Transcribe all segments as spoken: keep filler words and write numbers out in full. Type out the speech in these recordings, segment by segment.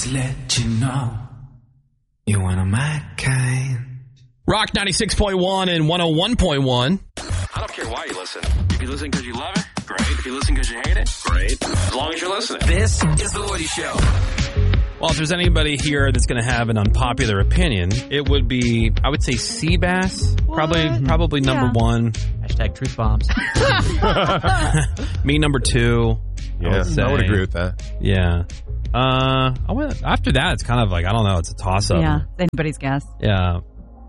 Let you know you're one of my kind. Rock ninety-six point one and one oh one point one. I don't care why you listen. If you listen because you love it, great. If you listen because you hate it, great. As long as you're listening. This is The Woody Show. Well, if there's anybody here that's going to have an unpopular opinion, it would be, I would say, Seabass. Probably probably number Yeah. one. Hashtag truth bombs. Me, number two. I Yeah, would, say. I would agree with that. Yeah. Uh, I went, after that, it's kind of like, I don't know, it's a toss-up. Yeah, anybody's guess. Yeah.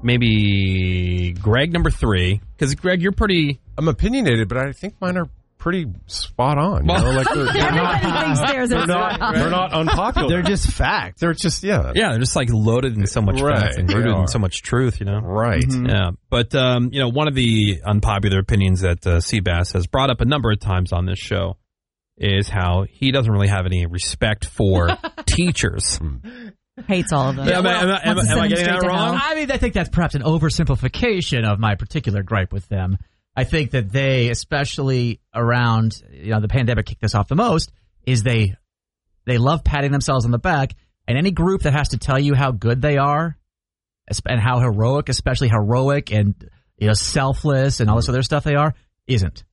Maybe Greg, number three. Because, Greg, you're pretty... I'm opinionated, but I think mine are pretty spot on. You know, like they're, they're Everybody not, thinks theirs they're is not, they're not unpopular. They're just fact. They're just, yeah. Yeah, they're just like loaded in so much Right, facts and they rooted in are. so much truth, you know? Right. Mhm. Yeah. But, um, you know, one of the unpopular opinions that uh, Seabass has brought up a number of times on this show is how he doesn't really have any respect for teachers. Hates all of them. Yeah, am I- am I- am I- Wants to am I send them getting straight that to wrong? hell. I mean, I think that's perhaps an oversimplification of my particular gripe with them. I think that they, especially around, you know, the pandemic kicked this off the most, is they they love patting themselves on the back, and any group that has to tell you how good they are esp- and how heroic, especially heroic and, you know, selfless and all this other stuff they are, isn't.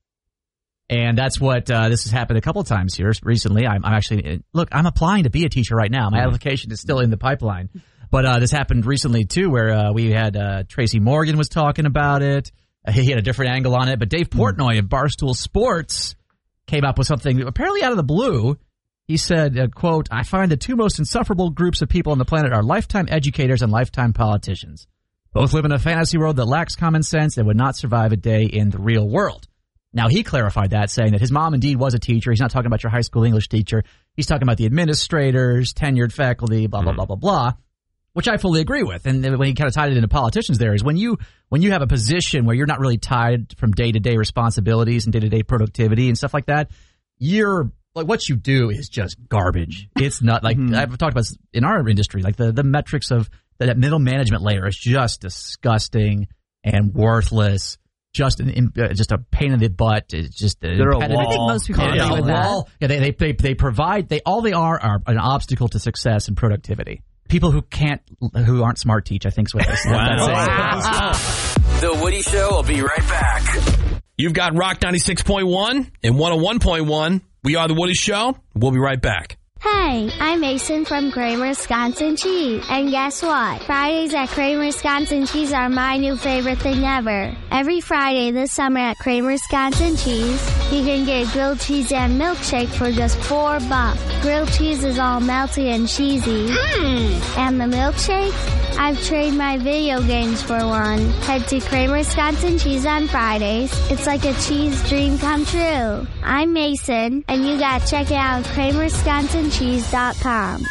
And that's what uh, this has happened a couple of times here recently. I'm, I'm actually look. I'm applying to be a teacher right now. My application is still in the pipeline, but uh, this happened recently too, where uh, we had uh, Tracy Morgan was talking about it. Uh, he had a different angle on it, but Dave Portnoy of Barstool Sports came up with something apparently out of the blue. He said, uh, "quote I find the two most insufferable groups of people on the planet are lifetime educators and lifetime politicians. Both live in a fantasy world that lacks common sense and would not survive a day in the real world." Now, he clarified that, saying that his mom indeed was a teacher. He's not talking about your high school English teacher. He's talking about the administrators, tenured faculty, blah, blah, blah, blah, blah, which I fully agree with. And when he kind of tied it into politicians there is when you when you have a position where you're not really tied from day-to-day responsibilities and day-to-day productivity and stuff like that, you're like what you do is just garbage. It's not like I've talked about this in our industry, like the, the metrics of that middle management layer is just disgusting and worthless. Just an uh, just a pain in the butt. It's just a They're a impediment. wall. I think most people Yeah, agree a with that. wall. Yeah, they, they they they provide. They all they are are an obstacle to success and productivity. People who can't, who aren't smart teach. I think is what they say. Wow. The Woody Show will be right back. You've got Rock ninety-six point one and one oh one point one. We are The Woody Show. We'll be right back. Hey, I'm Mason from Kramer Wisconsin Cheese. And guess what? Fridays at Kramer Wisconsin Cheese are my new favorite thing ever. Every Friday this summer at Kramer Wisconsin Cheese, you can get grilled cheese and milkshake for just four bucks. Grilled cheese is all melty and cheesy. Mmm. And the milkshake? I've traded my video games for one. Head to Kramer Wisconsin Cheese on Fridays. It's like a cheese dream come true. I'm Mason, and you gotta check it out at kramer wisconsin cheese dot com.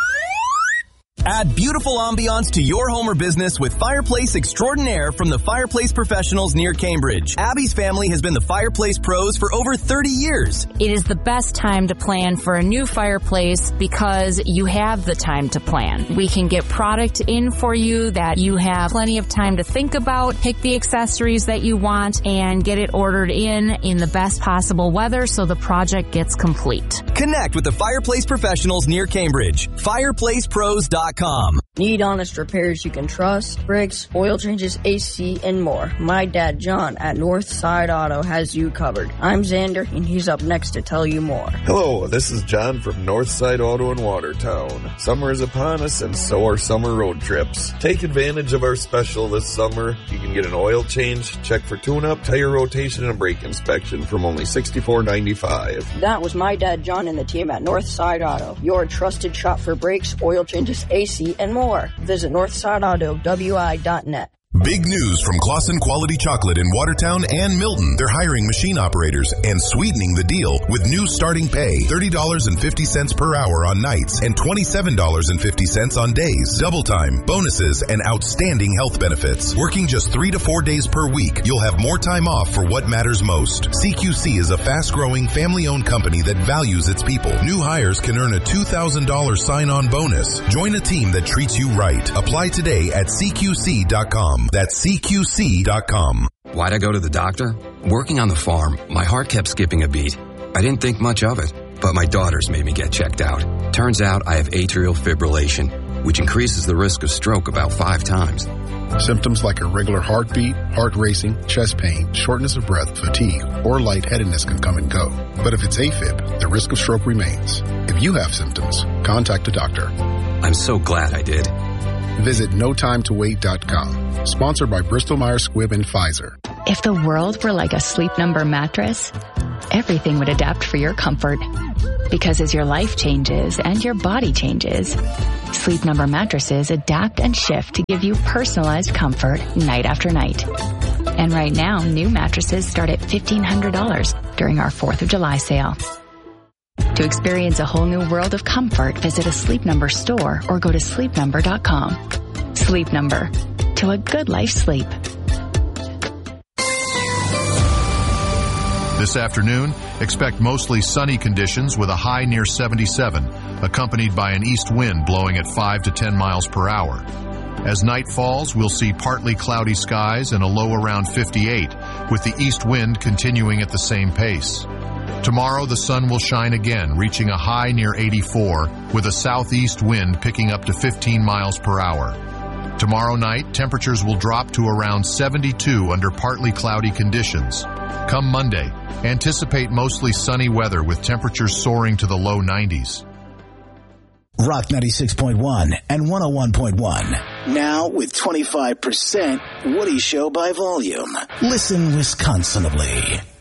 Add beautiful ambiance to your home or business with Fireplace Extraordinaire from the Fireplace Professionals near Cambridge. Abby's family has been the Fireplace pros for over thirty years. It is the best time to plan for a new fireplace because you have the time to plan. We can get product in for you that you have plenty of time to think about, pick the accessories that you want, and get it ordered in in the best possible weather so the project gets complete. Connect with the Fireplace Professionals near Cambridge. fireplace pros dot com. Need honest repairs you can trust? Brakes, oil changes, A C, and more. My dad, John, at Northside Auto has you covered. I'm Xander, and he's up next to tell you more. Hello, this is John from Northside Auto in Watertown. Summer is upon us, and so are summer road trips. Take advantage of our special this summer. You can get an oil change, check for tune-up, tire rotation, and brake inspection from only sixty-four ninety-five. That was my dad, John, and the team at Northside Auto, your trusted shop for brakes, oil changes, A C, and more. Visit northside auto w i dot net. Big news from Claussen Quality Chocolate in Watertown and Milton. They're hiring machine operators and sweetening the deal with new starting pay, thirty dollars and fifty cents per hour on nights and twenty-seven dollars and fifty cents on days. Double time, bonuses, and outstanding health benefits. Working just three to four days per week, you'll have more time off for what matters most. C Q C is a fast-growing, family-owned company that values its people. New hires can earn a two thousand dollars sign-on bonus. Join a team that treats you right. Apply today at C Q C dot com. That's C Q C dot com. Why'd I go to the doctor? Working on the farm, my heart kept skipping a beat. I didn't think much of it. but my daughters made me get checked out. Turns out I have atrial fibrillation, which increases the risk of stroke about five times. Symptoms like irregular heartbeat, heart racing, chest pain, shortness of breath, fatigue, or lightheadedness can come and go. But if it's AFib, the risk of stroke remains. If you have symptoms, contact a doctor. I'm so glad I did. Visit no time to wait dot com. Sponsored by Bristol Myers Squibb and Pfizer. If the world were like a Sleep Number mattress, everything would adapt for your comfort. Because as your life changes and your body changes, Sleep Number mattresses adapt and shift to give you personalized comfort night after night. And right now, new mattresses start at fifteen hundred dollars during our fourth of July sale. To experience a whole new world of comfort, visit a Sleep Number store or go to sleep number dot com. Sleep Number. To a good life sleep. This afternoon, expect mostly sunny conditions with a high near seventy-seven, accompanied by an east wind blowing at five to ten miles per hour. As night falls, we'll see partly cloudy skies and a low around fifty-eight, with the east wind continuing at the same pace. Tomorrow, the sun will shine again, reaching a high near eighty-four, with a southeast wind picking up to fifteen miles per hour. Tomorrow night, temperatures will drop to around seventy-two under partly cloudy conditions. Come Monday, anticipate mostly sunny weather with temperatures soaring to the low nineties. Rock ninety-six point one and one oh one point one. Now with twenty-five percent Woody Show by volume. Listen Wisconsinably.